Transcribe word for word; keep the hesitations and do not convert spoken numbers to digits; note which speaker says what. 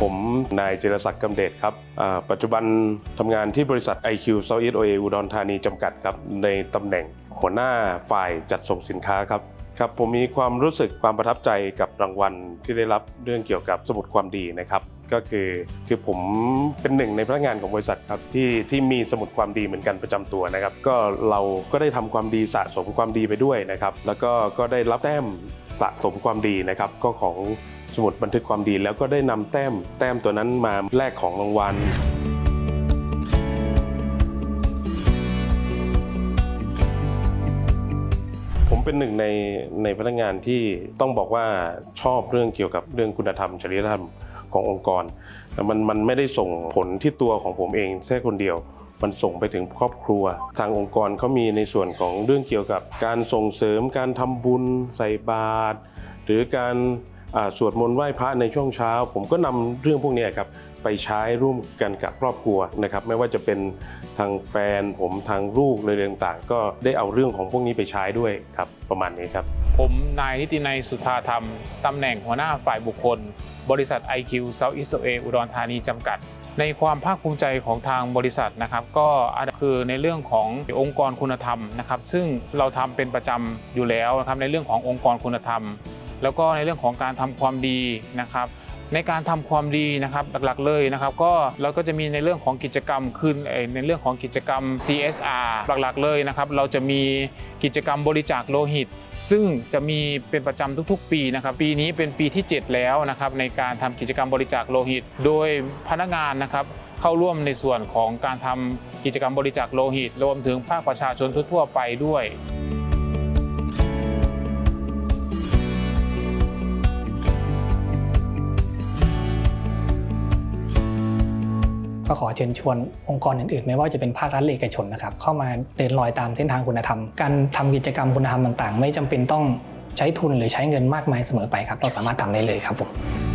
Speaker 1: ผมนายจิรศักดิ์กำเดชครับปัจจุบันทำงานที่บริษัท ไอ คิว Southeast โอ เอ อุดรธานีจำกัดครับในตำแหน่งหัวหน้าฝ่ายจัดส่งสินค้าครับครับผมมีความรู้สึกความประทับใจกับรางวัลที่ได้รับเรื่องเกี่ยวกับสมุดความดีนะครับก็คือคือผมเป็นหนึ่งในพนักงานของบริษัทครับที่ที่มีสมุดความดีเหมือนกันประจำตัวนะครับก็เราก็ได้ทำความดีสะสมความดีไปด้วยนะครับแล้วก็ก็ได้รับแต้มสะสมความดีนะครับก็ของสมุดบันทึกความดีแล้วก็ได้นำแต้มแต้มตัวนั้นมาแลกของรางวัลผมเป็นหนึ่งในในพนักงานที่ต้องบอกว่าชอบเรื่องเกี่ยวกับเรื่องคุณธรรมจริยธรรมขององค์กรมันมันไม่ได้ส่งผลที่ตัวของผมเองแค่คนเดียวมันส่งไปถึงครอบครัวทางองค์กรเขามีในส่วนของเรื่องเกี่ยวกับการส่งเสริมการทำบุญใส่บาตรหรือการสวดมนต์ไหว้พระในช่วงเช้าผมก็นำเรื่องพวกนี้ครับไปใช้ร่วมกันกับครอบครัวนะครับไม่ว่าจะเป็นทางแฟนผมทางลูกเลยต่างๆก็ได้เอาเรื่องของพวกนี้ไปใช้ด้วยครับประมาณนี้ครับ
Speaker 2: ผมนายนิตินัยสุธาธรรมตำแหน่งหัวหน้าฝ่ายบุคคลบริษัท ไอ คิว Southeast โอ เอ อุดรธานีจำกัดในความภาคภูมิใจของทางบริษัทนะครับก็คือในเรื่องขององค์กรคุณธรรมนะครับซึ่งเราทำเป็นประจำอยู่แล้วนะครับในเรื่องขององค์กรคุณธรรมแล้วก็ในเรื่องของการทำความดีนะครับในการทำความดีนะครับหลักๆเลยนะครับก็เราก็จะมีในเรื่องของกิจกรรมคือในเรื่องของกิจกรรม ซี เอส อาร์ หลักๆเลยนะครับเราจะมีกิจกรรมบริจาคโลหิตซึ่งจะมีเป็นประจำทุกๆปีนะครับปีนี้เป็นปีที่เจ็ดแล้วนะครับในการทำกิจกรรมบริจาคโลหิตโดยพนักงานนะครับเข้าร่วมในส่วนของการทำกิจกรรมบริจาคโลหิตรวมถึงภาคประชาชนทั่วๆไปด้วย
Speaker 3: ก็ขอเชิญชวนองค์กรอื่นๆไม่ว่าจะเป็นภาครัฐหรือเอกชนนะครับเข้ามาเดินรอยตามเส้นทางคุณธรรมการทำกิจกรรมคุณธรรมต่างๆไม่จำเป็นต้องใช้ทุนหรือใช้เงินมากมายเสมอไปครับเราสามารถทำได้เลยครับผม